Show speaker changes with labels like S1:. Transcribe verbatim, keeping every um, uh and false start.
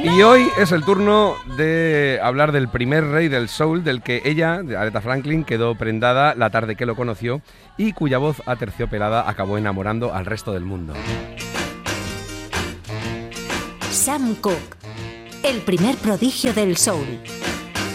S1: Y hoy es el turno de hablar del primer rey del soul, del que ella, Aretha Franklin, quedó prendada la tarde que lo conoció y cuya voz aterciopelada acabó enamorando al resto del mundo.
S2: Sam Cooke, el primer prodigio del soul.